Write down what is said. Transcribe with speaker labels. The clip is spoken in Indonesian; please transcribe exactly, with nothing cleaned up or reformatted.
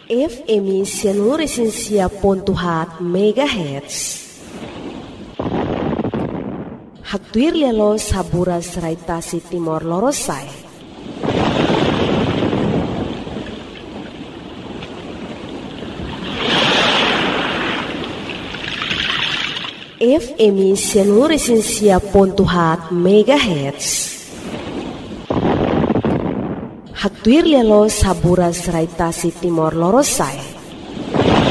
Speaker 1: F M Sianuresensia pontuhat megahertz. Haktuir lelo sabura seraitasi timor lorosai. F M Sianuresensia pontuhat megahertz. Haktuir lelo sabura seraitasi timor lorosai.